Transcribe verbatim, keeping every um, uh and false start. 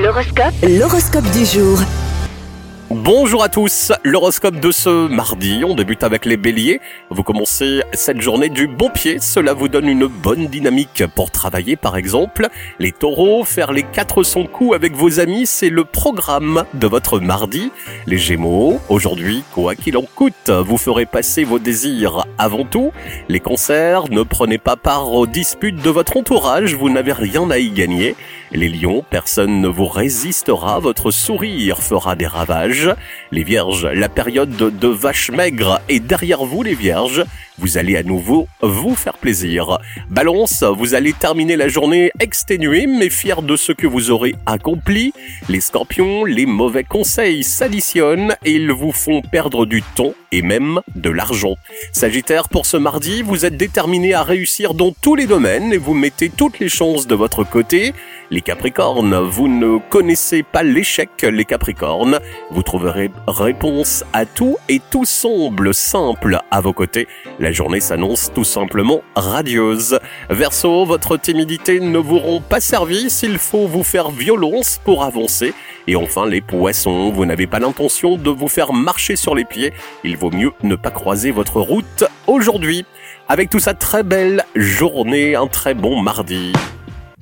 L'horoscope. L'horoscope du jour. Bonjour à tous, l'horoscope de ce mardi, on débute avec les béliers. Vous commencez cette journée du bon pied, cela vous donne une bonne dynamique pour travailler par exemple. Les taureaux, faire les quatre cents coups avec vos amis, c'est le programme de votre mardi. Les gémeaux, aujourd'hui, quoi qu'il en coûte, vous ferez passer vos désirs avant tout. Les cancers, ne prenez pas part aux disputes de votre entourage, vous n'avez rien à y gagner. Les lions, personne ne vous résistera, votre sourire fera des ravages. Les vierges, la période de vache maigre est derrière vous les vierges. Vous allez à nouveau vous faire plaisir. Balance, vous allez terminer la journée exténué mais fier de ce que vous aurez accompli. Les scorpions, les mauvais conseils s'additionnent et ils vous font perdre du temps et même de l'argent. Sagittaire, pour ce mardi, vous êtes déterminé à réussir dans tous les domaines et vous mettez toutes les chances de votre côté. Les capricornes, vous ne connaissez pas l'échec, les capricornes. Vous trouverez réponse à tout et tout semble simple à vos côtés. La journée s'annonce tout simplement radieuse. Verseau, votre timidité ne vous rend pas service, il faut vous faire violence pour avancer. Et enfin les poissons, vous n'avez pas l'intention de vous faire marcher sur les pieds, il vaut mieux ne pas croiser votre route aujourd'hui. Avec tout ça, très belle journée, un très bon mardi.